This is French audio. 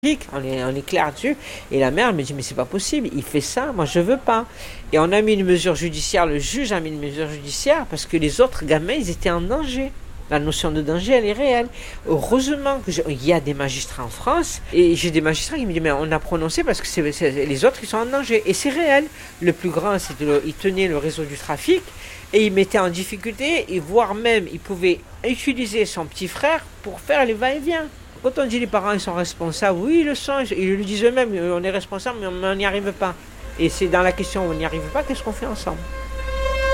On est clair dessus. Et la mère me dit, mais c'est pas possible, il fait ça, moi je veux pas. Et on a mis une mesure judiciaire, le juge a mis une mesure judiciaire parce que les autres gamins, ils étaient en danger. La notion de danger, elle est réelle. Heureusement qu'il y a des magistrats en France, et j'ai des magistrats qui me disent, mais on a prononcé parce que c'est les autres qui sont en danger. Et c'est réel. Le plus grand, il tenait le réseau du trafic, et il mettait en difficulté, et voire même, il pouvait utiliser son petit frère pour faire les va-et-vient. Quand on dit les parents ils sont responsables, oui ils le sont, ils le disent eux-mêmes, on est responsable mais on n'y arrive pas. Et c'est dans la question où on n'y arrive pas, qu'est-ce qu'on fait ensemble?